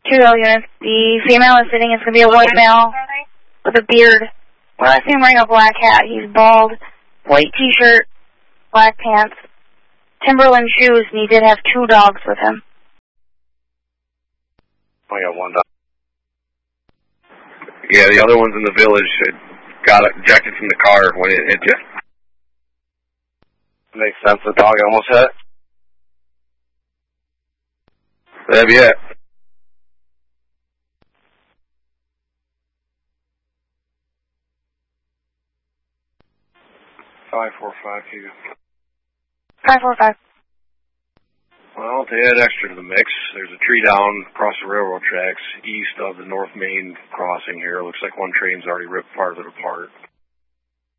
2 units. The female is sitting. It's going to be a white male with a beard. Well, I see him wearing a black hat. He's bald, white t-shirt, black pants, Timberland shoes, and he did have 2 dogs with him. I got 1 dog. Yeah, the other one's in the village. It got ejected from the car when it hit you. Makes sense. The dog almost hit. That'd be it. 545 here. 545. Well, to add extra to the mix, there's a tree down across the railroad tracks east of the North Main crossing here. Looks like one train's already ripped part of it apart.